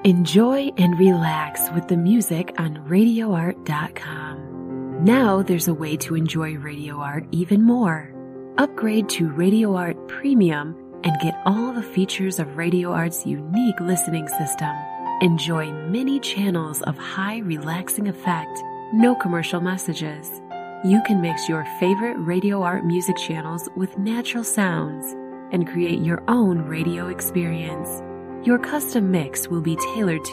Enjoy and relax with the music on RadioArt.com. Now there's a way to enjoy Radio Art even more. Upgrade to Radio Art Premium and get all the features of Radio Art's unique listening system. Enjoy many channels of high relaxing effect, no commercial messages. You can mix your favorite Radio Art music channels with natural sounds and create your own radio experience. Your custom mix will be tailored to